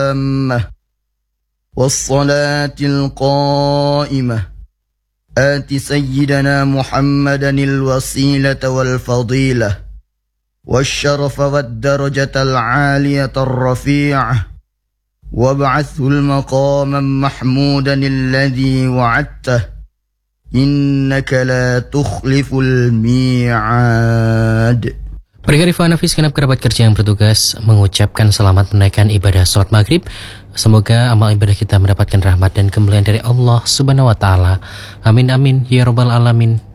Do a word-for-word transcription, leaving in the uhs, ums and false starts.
التامة والصلاة القائمة آت سيدنا محمدا الوسيلة والفضيلة والشرف والدرجة العالية الرفيعة وابعثه المقاما محمودا الذي وعدته إنك لا تخلف الميعاد. Berikan Rifah Nafis genap kerabat kerja yang bertugas mengucapkan selamat menunaikan ibadah sholat maghrib. Semoga amal ibadah kita mendapatkan rahmat dan kemuliaan dari Allah Subhanahu wa Ta'ala. Amin amin ya rabbal alamin.